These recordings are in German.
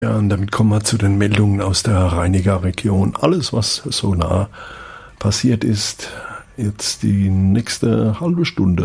Ja, und damit kommen wir zu den Meldungen aus der Rheiniger Region. Alles, was so nah passiert ist, jetzt die nächste halbe Stunde.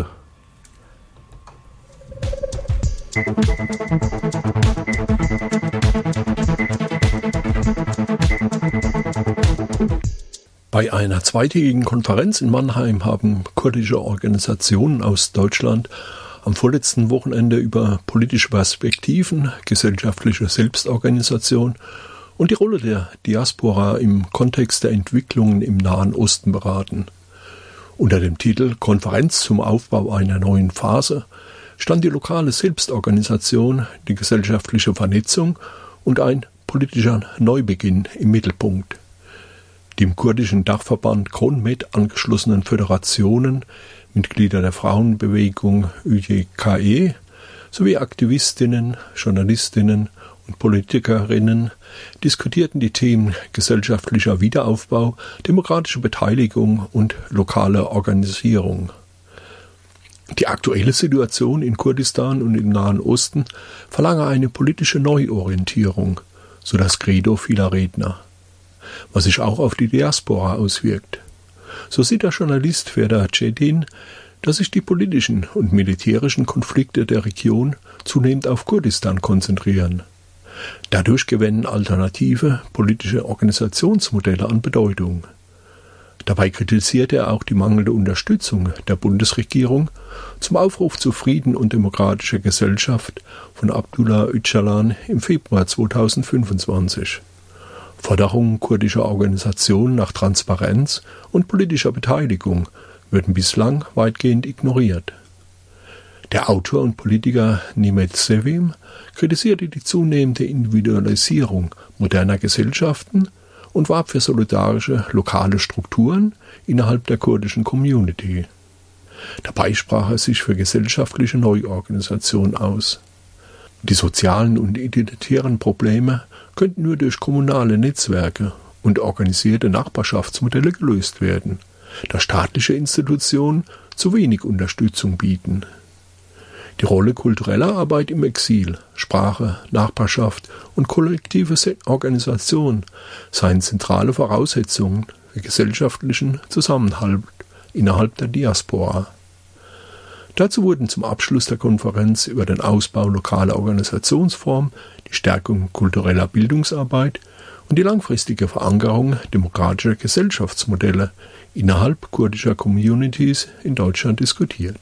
Bei einer zweitägigen Konferenz in Mannheim haben kurdische Organisationen aus Deutschland am vorletzten Wochenende über politische Perspektiven, gesellschaftliche Selbstorganisation und die Rolle der Diaspora im Kontext der Entwicklungen im Nahen Osten beraten. Unter dem Titel Konferenz zum Aufbau einer neuen Phase stand die lokale Selbstorganisation, die gesellschaftliche Vernetzung und ein politischer Neubeginn im Mittelpunkt. Die im kurdischen Dachverband KONMED angeschlossenen Föderationen, Mitglieder der Frauenbewegung ÜJKE sowie Aktivistinnen, Journalistinnen und Politikerinnen diskutierten die Themen gesellschaftlicher Wiederaufbau, demokratische Beteiligung und lokale Organisierung. Die aktuelle Situation in Kurdistan und im Nahen Osten verlange eine politische Neuorientierung, so das Credo vieler Redner, was sich auch auf die Diaspora auswirkt. So sieht der Journalist Ferda Cedin, dass sich die politischen und militärischen Konflikte der Region zunehmend auf Kurdistan konzentrieren. Dadurch gewinnen alternative politische Organisationsmodelle an Bedeutung. Dabei kritisiert er auch die mangelnde Unterstützung der Bundesregierung zum Aufruf zu Frieden und demokratischer Gesellschaft von Abdullah Öcalan im Februar 2025. Forderungen kurdischer Organisationen nach Transparenz und politischer Beteiligung würden bislang weitgehend ignoriert. Der Autor und Politiker Nimet Sevim kritisierte die zunehmende Individualisierung moderner Gesellschaften und warb für solidarische lokale Strukturen innerhalb der kurdischen Community. Dabei sprach er sich für gesellschaftliche Neuorganisation aus. Die sozialen und identitären Probleme könnten nur durch kommunale Netzwerke und organisierte Nachbarschaftsmodelle gelöst werden, da staatliche Institutionen zu wenig Unterstützung bieten. Die Rolle kultureller Arbeit im Exil, Sprache, Nachbarschaft und kollektive Organisation seien zentrale Voraussetzungen für gesellschaftlichen Zusammenhalt innerhalb der Diaspora. Dazu wurden zum Abschluss der Konferenz über den Ausbau lokaler Organisationsformen, die Stärkung kultureller Bildungsarbeit und die langfristige Verankerung demokratischer Gesellschaftsmodelle innerhalb kurdischer Communities in Deutschland diskutiert.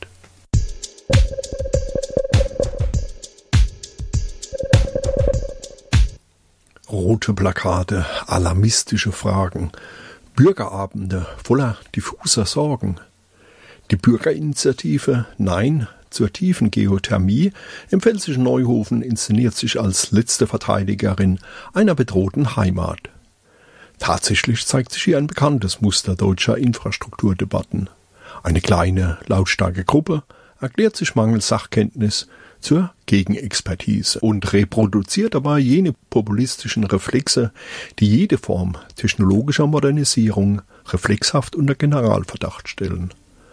Rote Plakate, alarmistische Fragen, Bürgerabende voller diffuser Sorgen. Die Bürgerinitiative Nein zur tiefen Geothermie im pfälzischen Neuhofen inszeniert sich als letzte Verteidigerin einer bedrohten Heimat. Tatsächlich zeigt sich hier ein bekanntes Muster deutscher Infrastrukturdebatten. Eine kleine, lautstarke Gruppe erklärt sich mangels Sachkenntnis zur Gegenexpertise und reproduziert dabei jene populistischen Reflexe, die jede Form technologischer Modernisierung reflexhaft unter Generalverdacht stellen.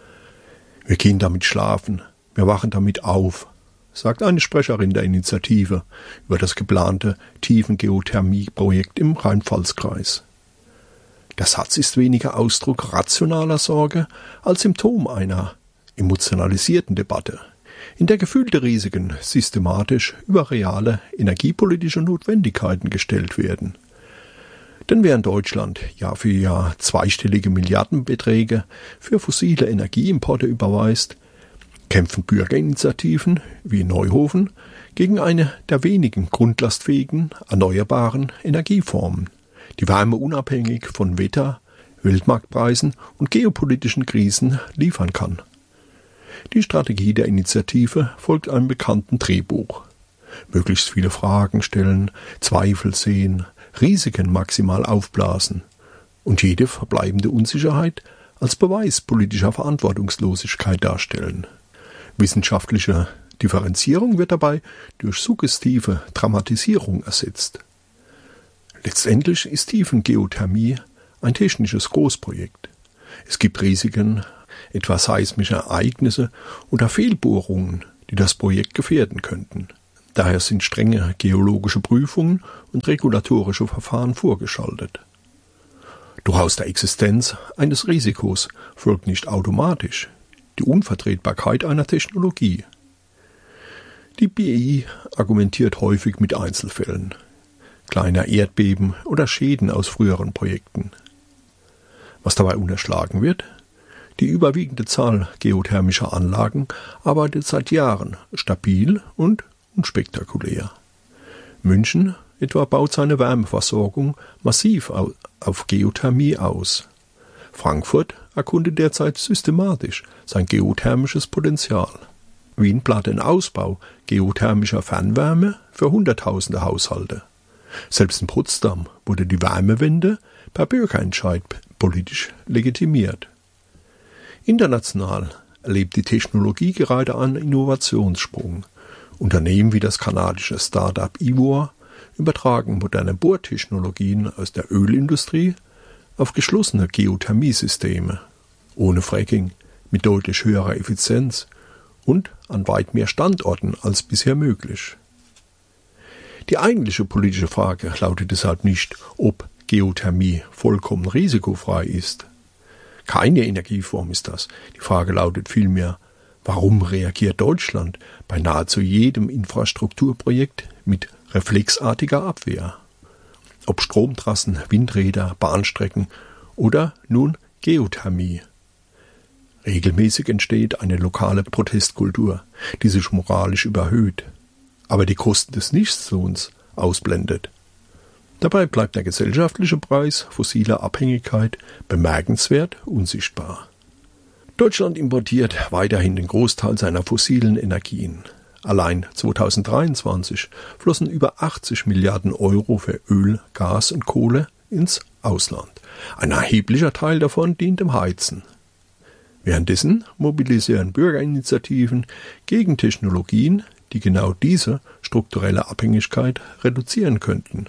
Wir gehen damit schlafen, wir wachen damit auf, sagt eine Sprecherin der Initiative über das geplante Tiefengeothermie-Projekt im Rheinpfalz-Kreis. Der Satz ist weniger Ausdruck rationaler Sorge als Symptom einer emotionalisierten Debatte, in der gefühlte Risiken systematisch über reale energiepolitische Notwendigkeiten gestellt werden. Denn während Deutschland Jahr für Jahr zweistellige Milliardenbeträge für fossile Energieimporte überweist, kämpfen Bürgerinitiativen wie in Neuhofen gegen eine der wenigen grundlastfähigen erneuerbaren Energieformen, die Wärme unabhängig von Wetter, Weltmarktpreisen und geopolitischen Krisen liefern kann. Die Strategie der Initiative folgt einem bekannten Drehbuch. Möglichst viele Fragen stellen, Zweifel sehen, Risiken maximal aufblasen und jede verbleibende Unsicherheit als Beweis politischer Verantwortungslosigkeit darstellen. Wissenschaftliche Differenzierung wird dabei durch suggestive Dramatisierung ersetzt. Letztendlich ist Tiefengeothermie ein technisches Großprojekt. Es gibt Risiken, etwa seismische Ereignisse oder Fehlbohrungen, die das Projekt gefährden könnten. Daher sind strenge geologische Prüfungen und regulatorische Verfahren vorgeschaltet. Doch aus der Existenz eines Risikos folgt nicht automatisch die Unvertretbarkeit einer Technologie. Die BI argumentiert häufig mit Einzelfällen, kleiner Erdbeben oder Schäden aus früheren Projekten. Was dabei unterschlagen wird: Die überwiegende Zahl geothermischer Anlagen arbeitet seit Jahren stabil und unspektakulär. München etwa baut seine Wärmeversorgung massiv auf Geothermie aus. Frankfurt erkundet derzeit systematisch sein geothermisches Potenzial. Wien plant den Ausbau geothermischer Fernwärme für Hunderttausende Haushalte. Selbst in Potsdam wurde die Wärmewende per Bürgerentscheid politisch legitimiert. International erlebt die Technologie gerade einen Innovationssprung. Unternehmen wie das kanadische Start-up Ivor übertragen moderne Bohrtechnologien aus der Ölindustrie auf geschlossene Geothermiesysteme, ohne Fracking, mit deutlich höherer Effizienz und an weit mehr Standorten als bisher möglich. Die eigentliche politische Frage lautet deshalb nicht, ob Geothermie vollkommen risikofrei ist. Keine Energieform ist das. Die Frage lautet vielmehr, warum reagiert Deutschland bei nahezu jedem Infrastrukturprojekt mit reflexartiger Abwehr? Ob Stromtrassen, Windräder, Bahnstrecken oder nun Geothermie. Regelmäßig entsteht eine lokale Protestkultur, die sich moralisch überhöht, aber die Kosten des Nichtstuns ausblendet. Dabei bleibt der gesellschaftliche Preis fossiler Abhängigkeit bemerkenswert unsichtbar. Deutschland importiert weiterhin den Großteil seiner fossilen Energien. Allein 2023 flossen über 80 Milliarden Euro für Öl, Gas und Kohle ins Ausland. Ein erheblicher Teil davon dient dem Heizen. Währenddessen mobilisieren Bürgerinitiativen gegen Technologien, die genau diese strukturelle Abhängigkeit reduzieren könnten.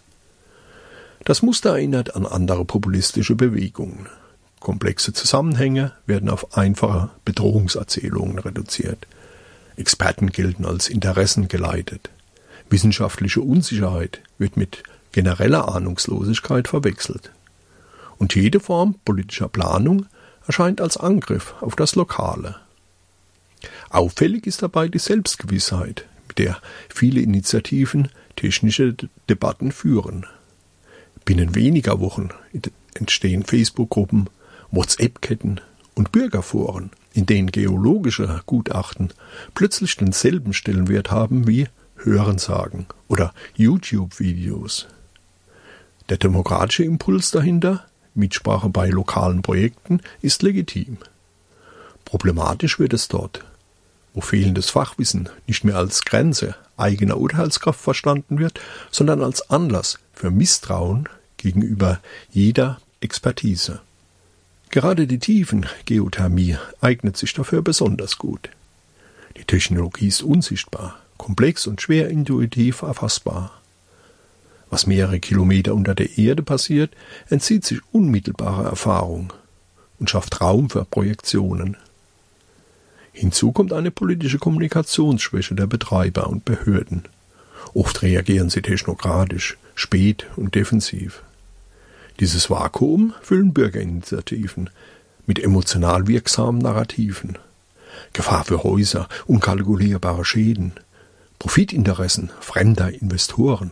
Das Muster erinnert an andere populistische Bewegungen. Komplexe Zusammenhänge werden auf einfache Bedrohungserzählungen reduziert. Experten gelten als interessengeleitet. Wissenschaftliche Unsicherheit wird mit genereller Ahnungslosigkeit verwechselt. Und jede Form politischer Planung erscheint als Angriff auf das Lokale. Auffällig ist dabei die Selbstgewissheit, mit der viele Initiativen technische Debatten führen. Binnen weniger Wochen entstehen Facebook-Gruppen, WhatsApp-Ketten und Bürgerforen, in denen geologische Gutachten plötzlich denselben Stellenwert haben wie Hörensagen oder YouTube-Videos. Der demokratische Impuls dahinter, Mitsprache bei lokalen Projekten, ist legitim. Problematisch wird es dort, wo fehlendes Fachwissen nicht mehr als Grenze eigener Urteilskraft verstanden wird, sondern als Anlass für Misstrauen gegenüber jeder Expertise. Gerade die Tiefengeothermie eignet sich dafür besonders gut. Die Technologie ist unsichtbar, komplex und schwer intuitiv erfassbar. Was mehrere Kilometer unter der Erde passiert, entzieht sich unmittelbarer Erfahrung und schafft Raum für Projektionen. Hinzu kommt eine politische Kommunikationsschwäche der Betreiber und Behörden. Oft reagieren sie technokratisch, spät und defensiv. Dieses Vakuum füllen Bürgerinitiativen mit emotional wirksamen Narrativen. Gefahr für Häuser, unkalkulierbare Schäden, Profitinteressen fremder Investoren.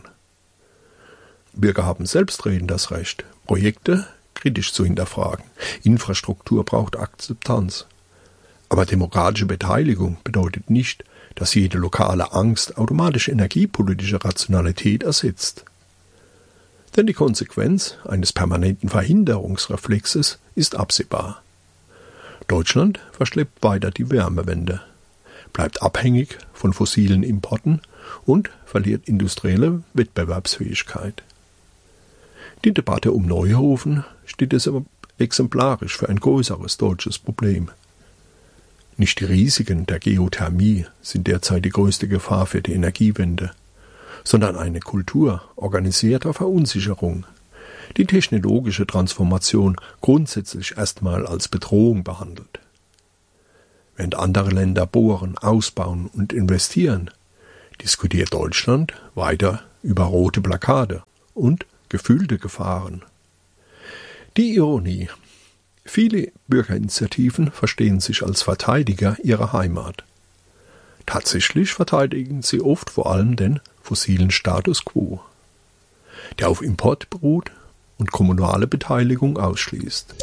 Bürger haben selbstredend das Recht, Projekte kritisch zu hinterfragen. Infrastruktur braucht Akzeptanz. Aber demokratische Beteiligung bedeutet nicht, dass jede lokale Angst automatisch energiepolitische Rationalität ersetzt. Denn die Konsequenz eines permanenten Verhinderungsreflexes ist absehbar. Deutschland verschleppt weiter die Wärmewende, bleibt abhängig von fossilen Importen und verliert industrielle Wettbewerbsfähigkeit. Die Debatte um Neuhofen steht deshalb exemplarisch für ein größeres deutsches Problem. Nicht die Risiken der Geothermie sind derzeit die größte Gefahr für die Energiewende, sondern eine Kultur organisierter Verunsicherung, die technologische Transformation grundsätzlich erstmal als Bedrohung behandelt. Während andere Länder bohren, ausbauen und investieren, diskutiert Deutschland weiter über rote Plakate und gefühlte Gefahren. Die Ironie: Viele Bürgerinitiativen verstehen sich als Verteidiger ihrer Heimat. Tatsächlich verteidigen sie oft vor allem den fossilen Status quo, der auf Import beruht und kommunale Beteiligung ausschließt.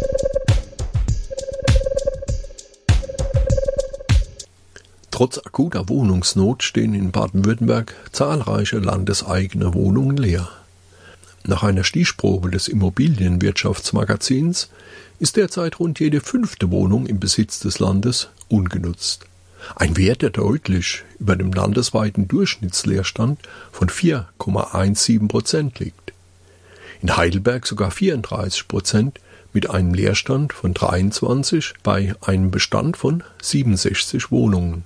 Trotz akuter Wohnungsnot stehen in Baden-Württemberg zahlreiche landeseigene Wohnungen leer. Nach einer Stichprobe des Immobilienwirtschaftsmagazins ist derzeit rund jede 5. Wohnung im Besitz des Landes ungenutzt. Ein Wert, der deutlich über dem landesweiten Durchschnittsleerstand von 4,17% liegt. In Heidelberg sogar 34% mit einem Leerstand von 23 bei einem Bestand von 67 Wohnungen.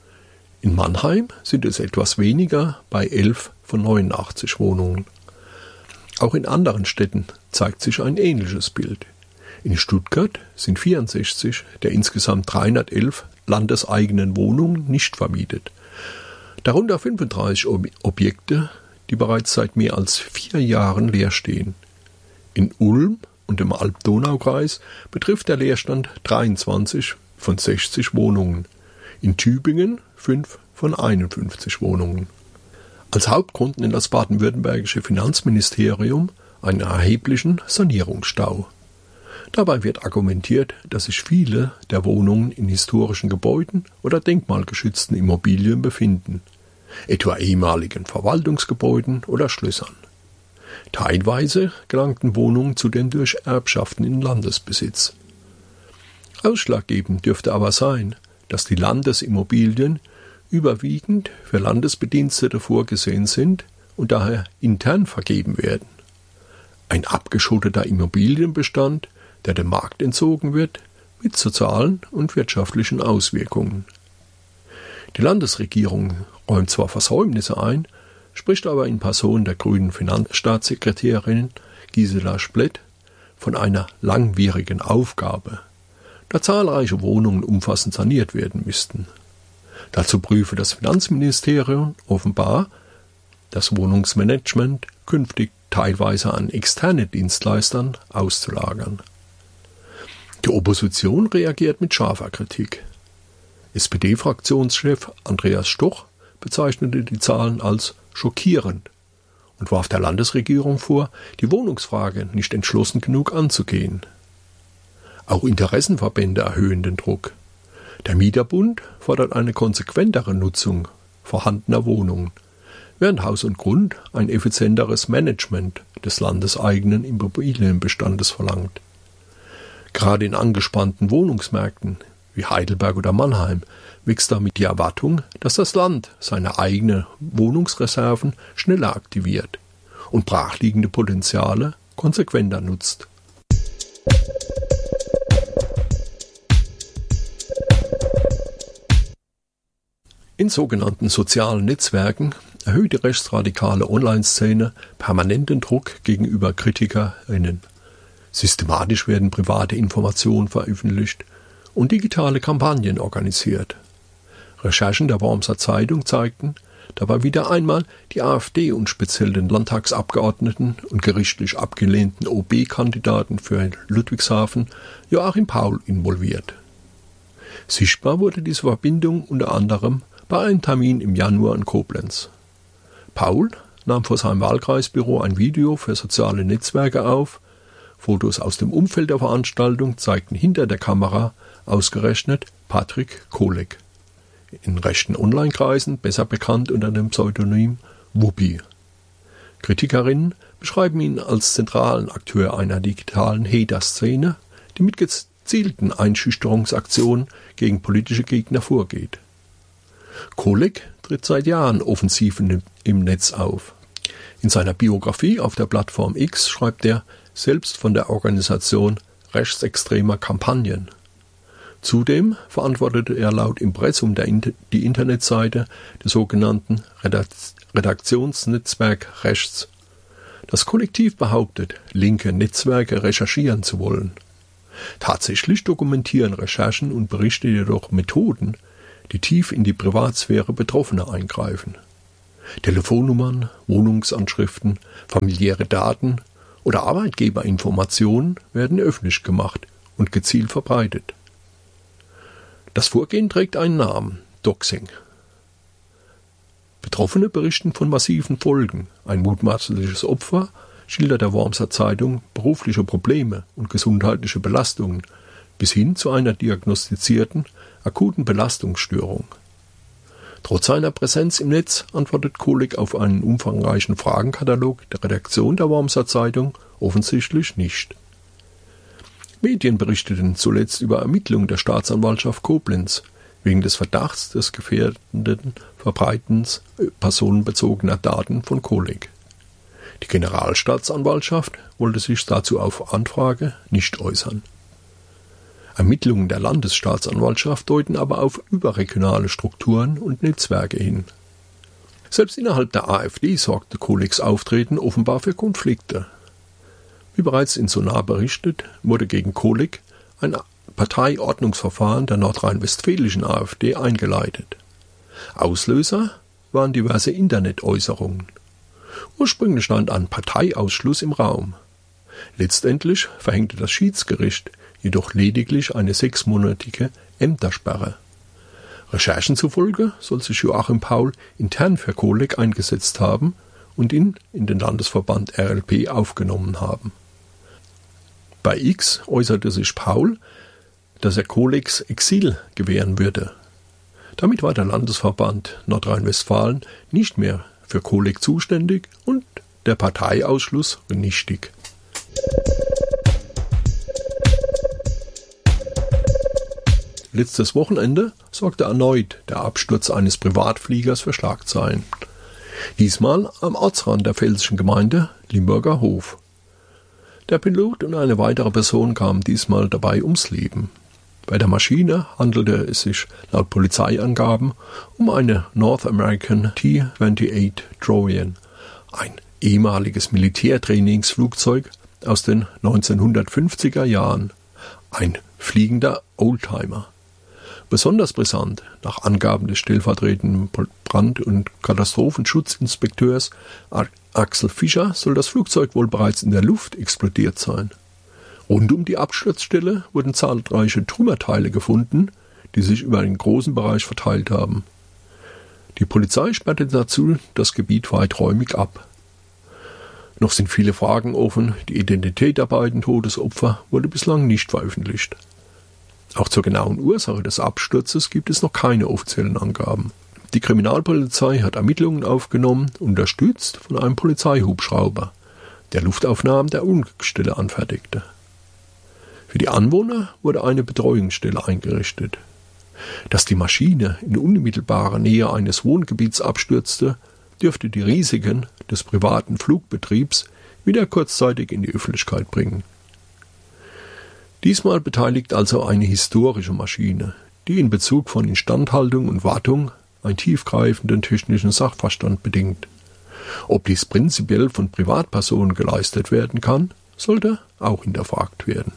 In Mannheim sind es etwas weniger bei 11 von 89 Wohnungen. Auch in anderen Städten zeigt sich ein ähnliches Bild. In Stuttgart sind 64 der insgesamt 311 landeseigenen Wohnungen nicht vermietet. Darunter 35 Objekte, die bereits seit mehr als 4 Jahren leer stehen. In Ulm und im Alb-Donau-Kreis betrifft der Leerstand 23 von 60 Wohnungen. In Tübingen 5 von 51 Wohnungen. Als Hauptgrund nennt das baden-württembergische Finanzministerium einen erheblichen Sanierungsstau. Dabei wird argumentiert, dass sich viele der Wohnungen in historischen Gebäuden oder denkmalgeschützten Immobilien befinden, etwa ehemaligen Verwaltungsgebäuden oder Schlössern. Teilweise gelangten Wohnungen zudem durch Erbschaften in Landesbesitz. Ausschlaggebend dürfte aber sein, dass die Landesimmobilien überwiegend für Landesbedienstete vorgesehen sind und daher intern vergeben werden. Ein abgeschotteter Immobilienbestand, der dem Markt entzogen wird, mit sozialen und wirtschaftlichen Auswirkungen. Die Landesregierung räumt zwar Versäumnisse ein, spricht aber in Person der grünen Finanzstaatssekretärin Gisela Splett von einer langwierigen Aufgabe, da zahlreiche Wohnungen umfassend saniert werden müssten. Dazu prüfe das Finanzministerium offenbar, das Wohnungsmanagement künftig teilweise an externe Dienstleistern auszulagern. Die Opposition reagiert mit scharfer Kritik. SPD-Fraktionschef Andreas Stoch bezeichnete die Zahlen als schockierend und warf der Landesregierung vor, die Wohnungsfrage nicht entschlossen genug anzugehen. Auch Interessenverbände erhöhen den Druck. Der Mieterbund fordert eine konsequentere Nutzung vorhandener Wohnungen, während Haus und Grund ein effizienteres Management des landeseigenen Immobilienbestandes verlangt. Gerade in angespannten Wohnungsmärkten wie Heidelberg oder Mannheim wächst damit die Erwartung, dass das Land seine eigenen Wohnungsreserven schneller aktiviert und brachliegende Potenziale konsequenter nutzt. In sogenannten sozialen Netzwerken erhöht die rechtsradikale Online-Szene permanenten Druck gegenüber KritikerInnen. Systematisch werden private Informationen veröffentlicht und digitale Kampagnen organisiert. Recherchen der Wormser Zeitung zeigten dabei wieder einmal die AfD und speziell den Landtagsabgeordneten und gerichtlich abgelehnten OB-Kandidaten für Ludwigshafen Joachim Paul involviert. Sichtbar wurde diese Verbindung unter anderem bei einem Termin im Januar in Koblenz. Paul nahm vor seinem Wahlkreisbüro ein Video für soziale Netzwerke auf. Fotos aus dem Umfeld der Veranstaltung zeigten hinter der Kamera ausgerechnet Patrick Kolek, in rechten Online-Kreisen besser bekannt unter dem Pseudonym Wuppi. Kritikerinnen beschreiben ihn als zentralen Akteur einer digitalen Hater-Szene, die mit gezielten Einschüchterungsaktionen gegen politische Gegner vorgeht. Kolek tritt seit Jahren offensiv im Netz auf. In seiner Biografie auf der Plattform X schreibt er selbst von der Organisation rechtsextremer Kampagnen. Zudem verantwortete er laut Impressum die Internetseite des sogenannten Redaktionsnetzwerk Rechts. Das Kollektiv behauptet, linke Netzwerke recherchieren zu wollen. Tatsächlich dokumentieren Recherchen und Berichte jedoch Methoden, die tief in die Privatsphäre Betroffener eingreifen. Telefonnummern, Wohnungsanschriften, familiäre Daten oder Arbeitgeberinformationen werden öffentlich gemacht und gezielt verbreitet. Das Vorgehen trägt einen Namen: Doxing. Betroffene berichten von massiven Folgen. Ein mutmaßliches Opfer schildert der Wormser Zeitung berufliche Probleme und gesundheitliche Belastungen bis hin zu einer diagnostizierten akuten Belastungsstörung. Trotz seiner Präsenz im Netz antwortet Kohlig auf einen umfangreichen Fragenkatalog der Redaktion der Wormser Zeitung offensichtlich nicht. Medien berichteten zuletzt über Ermittlungen der Staatsanwaltschaft Koblenz wegen des Verdachts des gefährdenden Verbreitens personenbezogener Daten von Kohlig. Die Generalstaatsanwaltschaft wollte sich dazu auf Anfrage nicht äußern. Ermittlungen der Landesstaatsanwaltschaft deuten aber auf überregionale Strukturen und Netzwerke hin. Selbst innerhalb der AfD sorgte Kohligs Auftreten offenbar für Konflikte. Wie bereits in Sonar berichtet, wurde gegen Kohlig ein Parteiordnungsverfahren der nordrhein-westfälischen AfD eingeleitet. Auslöser waren diverse Internetäußerungen. Ursprünglich stand ein Parteiausschluss im Raum. Letztendlich verhängte das Schiedsgericht jedoch lediglich eine 6-monatige Ämtersperre. Recherchen zufolge soll sich Joachim Paul intern für Kohlig eingesetzt haben und ihn in den Landesverband RLP aufgenommen haben. Bei X äußerte sich Paul, dass er Kohligs Exil gewähren würde. Damit war der Landesverband Nordrhein-Westfalen nicht mehr für Kohlig zuständig und der Parteiausschluss nichtig. Letztes Wochenende sorgte erneut der Absturz eines Privatfliegers für Schlagzeilen. Diesmal am Ortsrand der pfälzischen Gemeinde Limburger Hof. Der Pilot und eine weitere Person kamen diesmal dabei ums Leben. Bei der Maschine handelte es sich laut Polizeiangaben um eine North American T-28 Trojan, ein ehemaliges Militärtrainingsflugzeug aus den 1950er Jahren, ein fliegender Oldtimer. Besonders brisant, nach Angaben des stellvertretenden Brand- und Katastrophenschutzinspekteurs Axel Fischer, soll das Flugzeug wohl bereits in der Luft explodiert sein. Rund um die Absturzstelle wurden zahlreiche Trümmerteile gefunden, die sich über einen großen Bereich verteilt haben. Die Polizei sperrte dazu das Gebiet weiträumig ab. Noch sind viele Fragen offen, die Identität der beiden Todesopfer wurde bislang nicht veröffentlicht. Auch zur genauen Ursache des Absturzes gibt es noch keine offiziellen Angaben. Die Kriminalpolizei hat Ermittlungen aufgenommen, unterstützt von einem Polizeihubschrauber, der Luftaufnahmen der Unglücksstelle anfertigte. Für die Anwohner wurde eine Betreuungsstelle eingerichtet. Dass die Maschine in unmittelbarer Nähe eines Wohngebiets abstürzte, dürfte die Risiken des privaten Flugbetriebs wieder kurzzeitig in die Öffentlichkeit bringen. Diesmal beteiligt also eine historische Maschine, die in Bezug von Instandhaltung und Wartung einen tiefgreifenden technischen Sachverstand bedingt. Ob dies prinzipiell von Privatpersonen geleistet werden kann, sollte auch hinterfragt werden.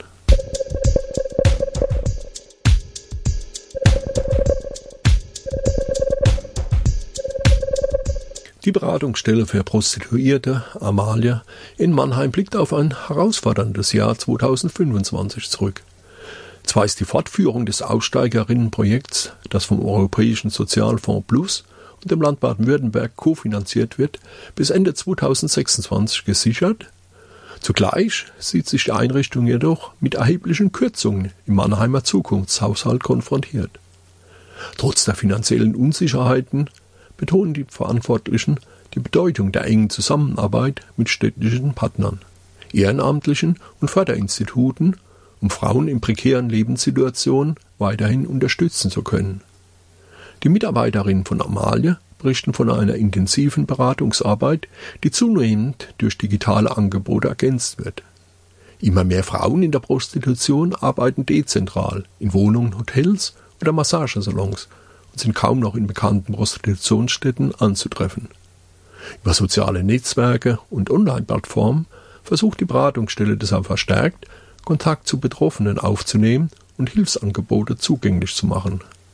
Die Beratungsstelle für Prostituierte Amalia in Mannheim blickt auf ein herausforderndes Jahr 2025 zurück. Zwar ist die Fortführung des Aussteigerinnenprojekts, das vom Europäischen Sozialfonds Plus und dem Land Baden-Württemberg kofinanziert wird, bis Ende 2026 gesichert. Zugleich sieht sich die Einrichtung jedoch mit erheblichen Kürzungen im Mannheimer Zukunftshaushalt konfrontiert. Trotz der finanziellen Unsicherheiten betonen die Verantwortlichen die Bedeutung der engen Zusammenarbeit mit städtischen Partnern, ehrenamtlichen und Förderinstituten, um Frauen in prekären Lebenssituationen weiterhin unterstützen zu können. Die Mitarbeiterinnen von Amalia berichten von einer intensiven Beratungsarbeit, die zunehmend durch digitale Angebote ergänzt wird. Immer mehr Frauen in der Prostitution arbeiten dezentral in Wohnungen, Hotels oder Massagesalons und sind kaum noch in bekannten Prostitutionsstätten anzutreffen. Über soziale Netzwerke und Online-Plattformen versucht die Beratungsstelle deshalb verstärkt, Kontakt zu Betroffenen aufzunehmen und Hilfsangebote zugänglich zu machen.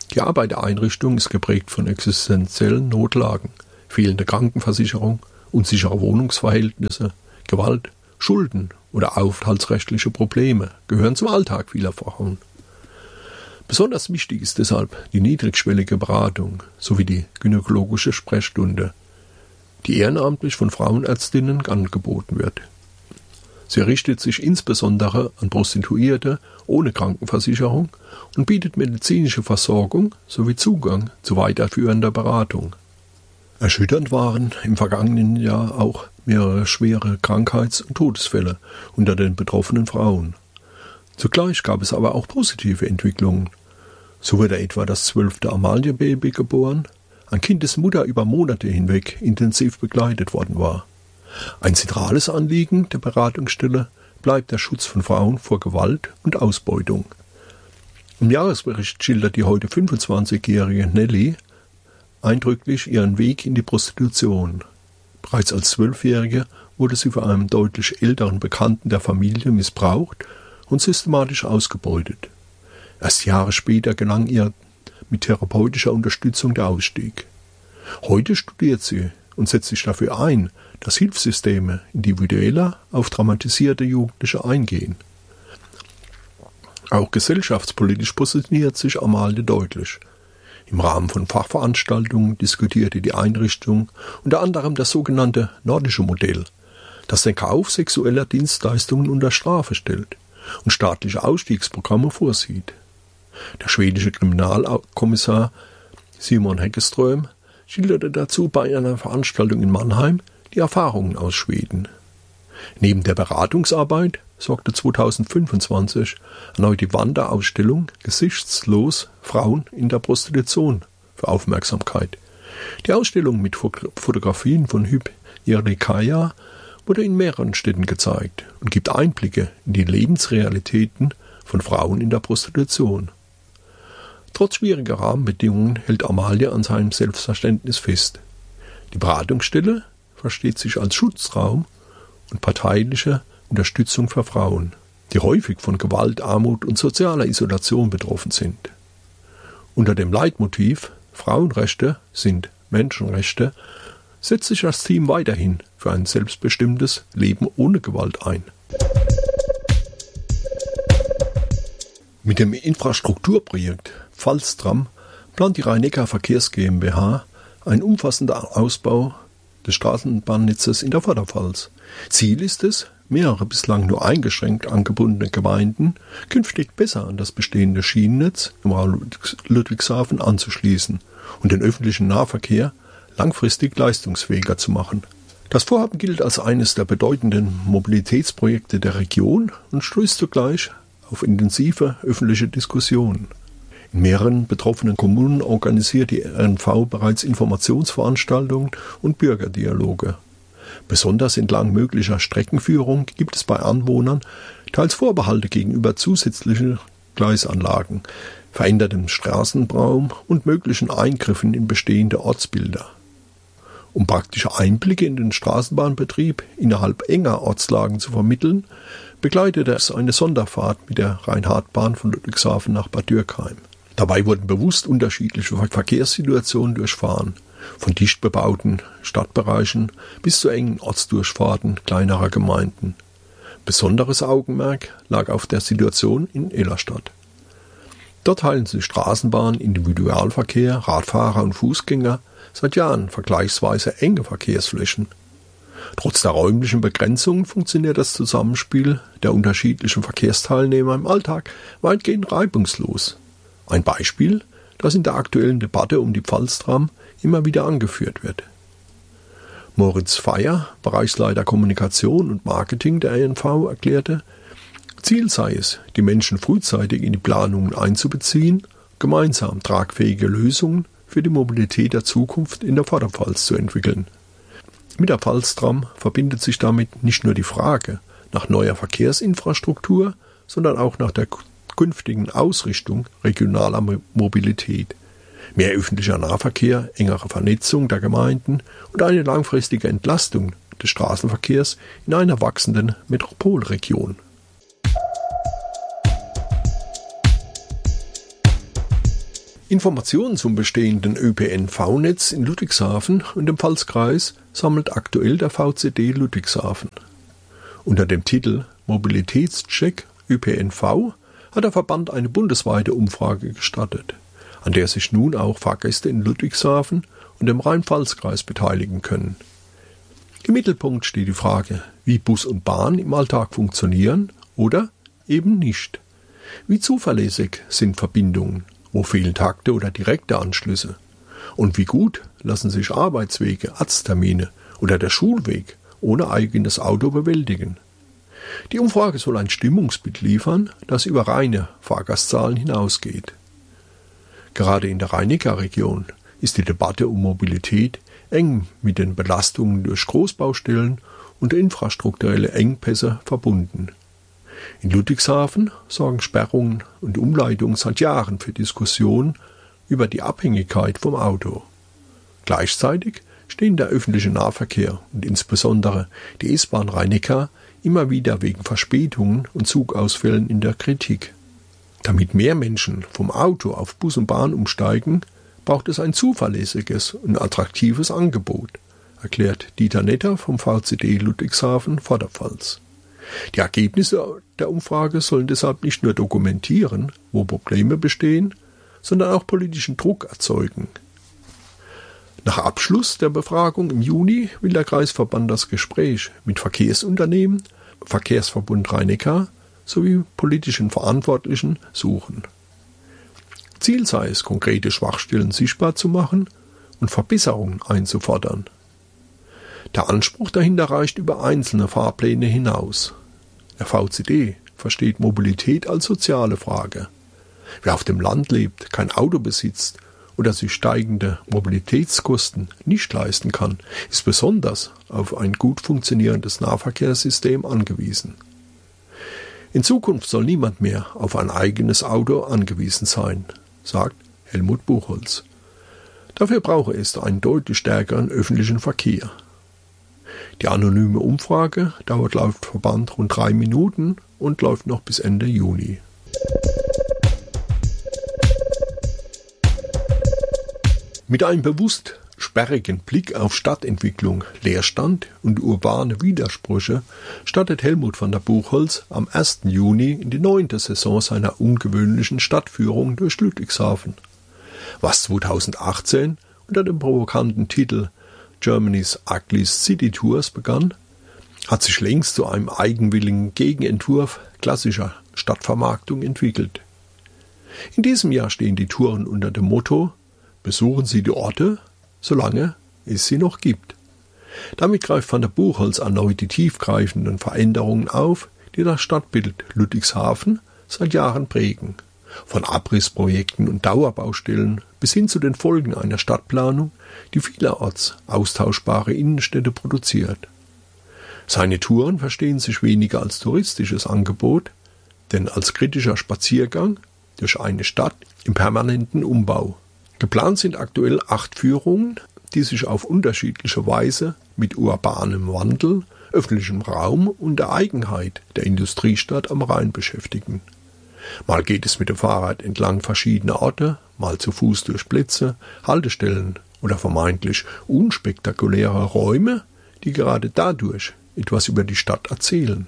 Die Arbeit der Einrichtung ist geprägt von existenziellen Notlagen, fehlende Krankenversicherung, unsichere Wohnungsverhältnisse, Gewalt, Schulden oder aufenthaltsrechtliche Probleme gehören zum Alltag vieler Frauen. Besonders wichtig ist deshalb die niedrigschwellige Beratung sowie die gynäkologische Sprechstunde, die ehrenamtlich von Frauenärztinnen angeboten wird. Sie richtet sich insbesondere an Prostituierte ohne Krankenversicherung und bietet medizinische Versorgung sowie Zugang zu weiterführender Beratung. Erschütternd waren im vergangenen Jahr auch mehrere schwere Krankheits- und Todesfälle unter den betroffenen Frauen. Zugleich gab es aber auch positive Entwicklungen. So wurde etwa das 12. Amalie-Baby geboren, ein Kind, dessen Mutter über Monate hinweg intensiv begleitet worden war. Ein zentrales Anliegen der Beratungsstelle bleibt der Schutz von Frauen vor Gewalt und Ausbeutung. Im Jahresbericht schildert die heute 25-jährige Nelly eindrücklich ihren Weg in die Prostitution. Bereits als 12-Jährige wurde sie von einem deutlich älteren Bekannten der Familie missbraucht und systematisch ausgebeutet. Erst Jahre später gelang ihr mit therapeutischer Unterstützung der Ausstieg. Heute studiert sie und setzt sich dafür ein, dass Hilfssysteme individueller auf traumatisierte Jugendliche eingehen. Auch gesellschaftspolitisch positioniert sich Amalie deutlich. Im Rahmen von Fachveranstaltungen diskutierte die Einrichtung unter anderem das sogenannte nordische Modell, das den Kauf sexueller Dienstleistungen unter Strafe stellt und staatliche Ausstiegsprogramme vorsieht. Der schwedische Kriminalkommissar Simon Häggeström schilderte dazu bei einer Veranstaltung in Mannheim die Erfahrungen aus Schweden. Neben der Beratungsarbeit sorgte 2025 erneut die Wanderausstellung Gesichtslos Frauen in der Prostitution für Aufmerksamkeit. Die Ausstellung mit Fotografien von Hyp Jerlikaya wurde in mehreren Städten gezeigt und gibt Einblicke in die Lebensrealitäten von Frauen in der Prostitution. Trotz schwieriger Rahmenbedingungen hält Amalie an seinem Selbstverständnis fest. Die Beratungsstelle versteht sich als Schutzraum und parteiliche Unterstützung für Frauen, die häufig von Gewalt, Armut und sozialer Isolation betroffen sind. Unter dem Leitmotiv Frauenrechte sind Menschenrechte setzt sich das Team weiterhin für ein selbstbestimmtes Leben ohne Gewalt ein. Mit dem Infrastrukturprojekt Pfalztram plant die Rhein-Neckar Verkehrs GmbH einen umfassenden Ausbau des Straßenbahnnetzes in der Vorderpfalz. Ziel ist es, mehrere bislang nur eingeschränkt angebundene Gemeinden künftig besser an das bestehende Schienennetz im Raum Ludwigshafen anzuschließen und den öffentlichen Nahverkehr langfristig leistungsfähiger zu machen. Das Vorhaben gilt als eines der bedeutenden Mobilitätsprojekte der Region und stößt zugleich auf intensive öffentliche Diskussionen. In mehreren betroffenen Kommunen organisiert die RNV bereits Informationsveranstaltungen und Bürgerdialoge. Besonders entlang möglicher Streckenführung gibt es bei Anwohnern teils Vorbehalte gegenüber zusätzlichen Gleisanlagen, verändertem Straßenraum und möglichen Eingriffen in bestehende Ortsbilder. Um praktische Einblicke in den Straßenbahnbetrieb innerhalb enger Ortslagen zu vermitteln, begleitete es eine Sonderfahrt mit der Rhein-Hart-Bahn von Ludwigshafen nach Bad Dürkheim. Dabei wurden bewusst unterschiedliche Verkehrssituationen durchfahren, von dicht bebauten Stadtbereichen bis zu engen Ortsdurchfahrten kleinerer Gemeinden. Besonderes Augenmerk lag auf der Situation in Ellerstadt. Dort teilen sich Straßenbahn, Individualverkehr, Radfahrer und Fußgänger seit Jahren vergleichsweise enge Verkehrsflächen. Trotz der räumlichen Begrenzungen funktioniert das Zusammenspiel der unterschiedlichen Verkehrsteilnehmer im Alltag weitgehend reibungslos. Ein Beispiel, das in der aktuellen Debatte um die Pfalztram immer wieder angeführt wird. Moritz Feier, Bereichsleiter Kommunikation und Marketing der RNV, erklärte, Ziel sei es, die Menschen frühzeitig in die Planungen einzubeziehen, gemeinsam tragfähige Lösungen für die Mobilität der Zukunft in der Vorderpfalz zu entwickeln. Mit der Pfalztram verbindet sich damit nicht nur die Frage nach neuer Verkehrsinfrastruktur, sondern auch nach der künftigen Ausrichtung regionaler Mobilität. Mehr öffentlicher Nahverkehr, engere Vernetzung der Gemeinden und eine langfristige Entlastung des Straßenverkehrs in einer wachsenden Metropolregion. Informationen zum bestehenden ÖPNV-Netz in Ludwigshafen und dem Pfalzkreis sammelt aktuell der VCD Ludwigshafen. Unter dem Titel Mobilitätscheck ÖPNV hat der Verband eine bundesweite Umfrage gestartet, an der sich nun auch Fahrgäste in Ludwigshafen und dem Rhein-Pfalz-Kreis beteiligen können. Im Mittelpunkt steht die Frage, wie Bus und Bahn im Alltag funktionieren oder eben nicht. Wie zuverlässig sind Verbindungen? Wo fehlen Takte oder direkte Anschlüsse? Und wie gut lassen sich Arbeitswege, Arzttermine oder der Schulweg ohne eigenes Auto bewältigen? Die Umfrage soll ein Stimmungsbild liefern, das über reine Fahrgastzahlen hinausgeht. Gerade in der Rhein-Neckar-Region ist die Debatte um Mobilität eng mit den Belastungen durch Großbaustellen und infrastrukturelle Engpässe verbunden. In Ludwigshafen sorgen Sperrungen und Umleitungen seit Jahren für Diskussionen über die Abhängigkeit vom Auto. Gleichzeitig stehen der öffentliche Nahverkehr und insbesondere die S-Bahn Rhein-Neckar immer wieder wegen Verspätungen und Zugausfällen in der Kritik. Damit mehr Menschen vom Auto auf Bus und Bahn umsteigen, braucht es ein zuverlässiges und attraktives Angebot, erklärt Dieter Netter vom VCD Ludwigshafen-Vorderpfalz. Die Ergebnisse der Umfrage sollen deshalb nicht nur dokumentieren, wo Probleme bestehen, sondern auch politischen Druck erzeugen. Nach Abschluss der Befragung im Juni will der Kreisverband das Gespräch mit Verkehrsunternehmen, Verkehrsverbund Rhein-Neckar sowie politischen Verantwortlichen suchen. Ziel sei es, konkrete Schwachstellen sichtbar zu machen und Verbesserungen einzufordern. Der Anspruch dahinter reicht über einzelne Fahrpläne hinaus. Der VCD versteht Mobilität als soziale Frage. Wer auf dem Land lebt, kein Auto besitzt oder sich steigende Mobilitätskosten nicht leisten kann, ist besonders auf ein gut funktionierendes Nahverkehrssystem angewiesen. In Zukunft soll niemand mehr auf ein eigenes Auto angewiesen sein, sagt Helmut Buchholz. Dafür brauche es einen deutlich stärkeren öffentlichen Verkehr. Die anonyme Umfrage dauert laut Verband rund 3 Minuten und läuft noch bis Ende Juni. Mit einem bewusst sperrigen Blick auf Stadtentwicklung, Leerstand und urbane Widersprüche startet Helmut van der Buchholz am 1. Juni in die 9. Saison seiner ungewöhnlichen Stadtführung durch Ludwigshafen. Was 2018 unter dem provokanten Titel Germany's Ugliest City Tours begann, hat sich längst zu einem eigenwilligen Gegenentwurf klassischer Stadtvermarktung entwickelt. In diesem Jahr stehen die Touren unter dem Motto Besuchen Sie die Orte, solange es sie noch gibt. Damit greift van der Buchholz erneut die tiefgreifenden Veränderungen auf, die das Stadtbild Ludwigshafen seit Jahren prägen. Von Abrissprojekten und Dauerbaustellen bis hin zu den Folgen einer Stadtplanung, die vielerorts austauschbare Innenstädte produziert. Seine Touren verstehen sich weniger als touristisches Angebot, denn als kritischer Spaziergang durch eine Stadt im permanenten Umbau. Geplant sind aktuell 8 Führungen, die sich auf unterschiedliche Weise mit urbanem Wandel, öffentlichem Raum und der Eigenheit der Industriestadt am Rhein beschäftigen. Mal geht es mit dem Fahrrad entlang verschiedener Orte, mal zu Fuß durch Plätze, Haltestellen oder vermeintlich unspektakuläre Räume, die gerade dadurch etwas über die Stadt erzählen.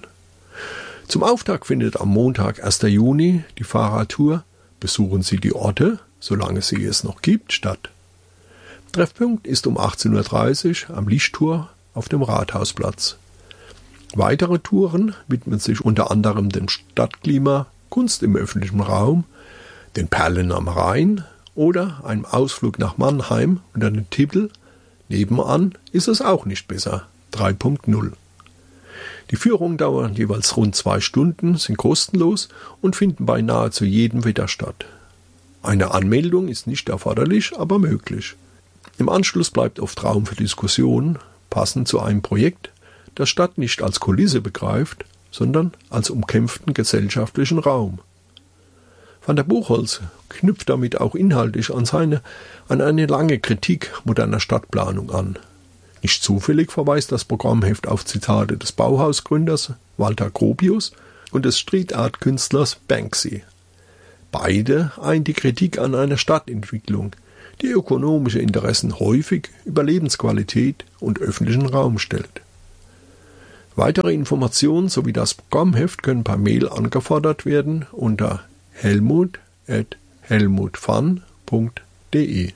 Zum Auftakt findet am Montag, 1. Juni, die Fahrradtour Besuchen Sie die Orte, solange sie es noch gibt, statt. Treffpunkt ist um 18.30 Uhr am Lichttor auf dem Rathausplatz. Weitere Touren widmen sich unter anderem dem Stadtklima, Kunst im öffentlichen Raum, den Perlen am Rhein oder einem Ausflug nach Mannheim unter dem Titel Nebenan ist es auch nicht besser 3.0. Die Führungen dauern jeweils rund 2 Stunden, sind kostenlos und finden bei nahezu jedem Wetter statt. Eine Anmeldung ist nicht erforderlich, aber möglich. Im Anschluss bleibt oft Raum für Diskussionen, passend zu einem Projekt, das Stadt nicht als Kulisse begreift, sondern als umkämpften gesellschaftlichen Raum. Van der Buchholz knüpft damit auch inhaltlich an eine lange Kritik moderner Stadtplanung an. Nicht zufällig verweist das Programmheft auf Zitate des Bauhausgründers Walter Gropius und des Street-Art-Künstlers Banksy. Beide eint die Kritik an einer Stadtentwicklung, die ökonomische Interessen häufig über Lebensqualität und öffentlichen Raum stellt. Weitere Informationen sowie das Programmheft können per Mail angefordert werden unter helmut@helmutfun.de.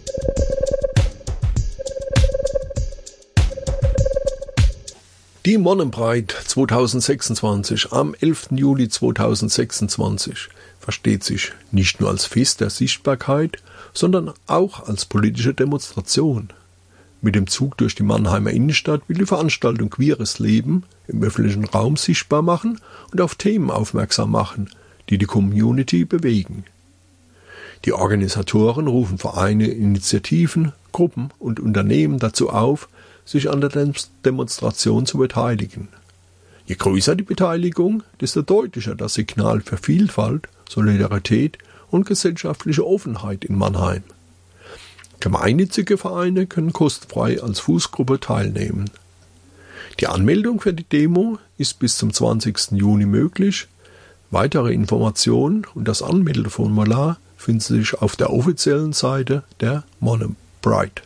Die Monnebreit 2026 am 11. Juli 2026 versteht sich nicht nur als Fest der Sichtbarkeit, sondern auch als politische Demonstration. Mit dem Zug durch die Mannheimer Innenstadt will die Veranstaltung queeres Leben im öffentlichen Raum sichtbar machen und auf Themen aufmerksam machen, die die Community bewegen. Die Organisatoren rufen Vereine, Initiativen, Gruppen und Unternehmen dazu auf, sich an der Demonstration zu beteiligen. Je größer die Beteiligung, desto deutlicher das Signal für Vielfalt, Solidarität und gesellschaftliche Offenheit in Mannheim. Gemeinnützige Vereine können kostenfrei als Fußgruppe teilnehmen. Die Anmeldung für die Demo ist bis zum 20. Juni möglich. Weitere Informationen und das Anmeldeformular finden sich auf der offiziellen Seite der Monnebreit.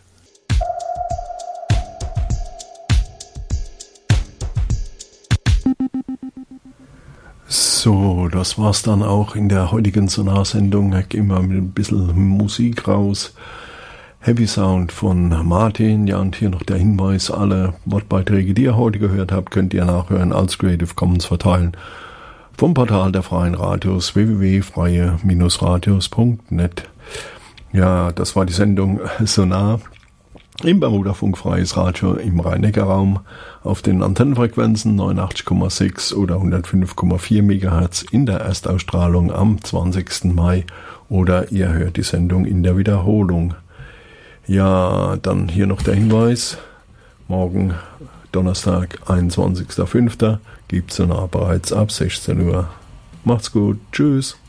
So, das war's dann auch in der heutigen Sonarsendung. Ich gehe mal mit ein bisschen Musik raus. Heavy Sound von Martin. Ja, und hier noch der Hinweis, alle Wortbeiträge, die ihr heute gehört habt, könnt ihr nachhören als Creative Commons verteilen. Vom Portal der Freien Radios www.freie-radios.net. Ja, das war die Sendung Sonar im Bermuda-Funk Freies Radio im Rhein-Neckar-Raum auf den Antennenfrequenzen 89,6 oder 105,4 MHz in der Erstausstrahlung am 20. Mai oder ihr hört die Sendung in der Wiederholung. Ja, dann hier noch der Hinweis, morgen Donnerstag, 21.05. gibt es Sonar bereits ab 16 Uhr. Macht's gut, tschüss.